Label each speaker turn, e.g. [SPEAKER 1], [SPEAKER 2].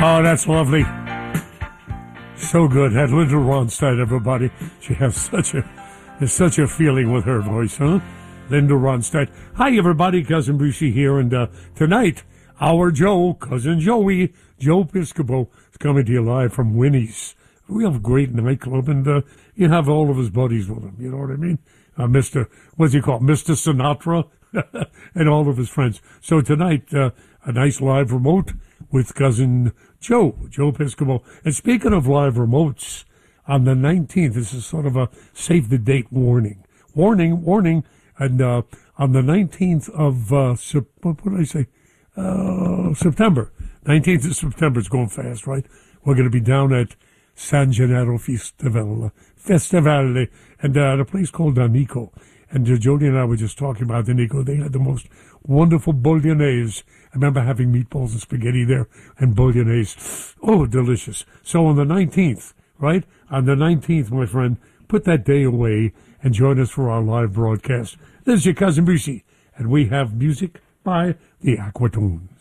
[SPEAKER 1] Oh, that's lovely. So good. Had Linda Ronstadt, everybody. She has such a feeling with her voice, huh? Linda Ronstadt. Hi, everybody. Cousin Brucey here. And tonight, our Cousin Joey, Joe Piscopo, is coming to you live from Winnie's. We have a great nightclub, and you have all of his buddies with him. You know what I mean? What's he called? Mr. Sinatra and all of his friends. So tonight, a nice live remote with Cousin Joe Piscopo. And speaking of live remotes, on the 19th, this is sort of a save the date warning. Warning. And on the 19th of, what did I say? September. 19th of September. It's going fast, right? We're going to be down at San Gennaro Festivale, and at a place called Nico. And Jody and I were just talking about the Nico. They had the most wonderful bolognese. I remember having meatballs and spaghetti there and bolognese. Oh, delicious. So on the 19th, right? On the 19th, my friend, put that day away and join us for our live broadcast. This is your Cousin Brucey, and we have music by the Aquatoon.